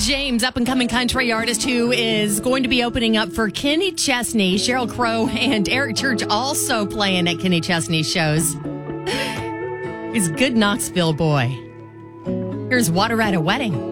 James, up-and-coming country artist who is going to be opening up for Kenny Chesney. Sheryl Crow and Eric Church also playing at Kenny Chesney shows. He's a good Knoxville boy. Here's Water at a Wedding.